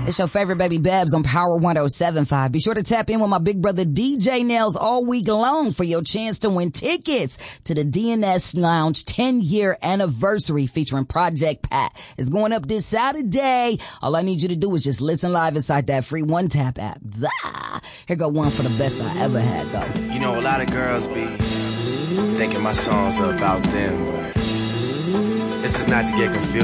It's your favorite baby Babs on Power 107.5. Be sure to tap in with my big brother DJ Nails all week long for your chance to win tickets to the DNS Lounge 10-year anniversary featuring Project Pat. It's going up this Saturday. All I need you to do is just listen live inside that free One Tap app. Zah! Here go one for the best I ever had, though. You know, a lot of girls be thinking my songs are about them, but this is not to get confused.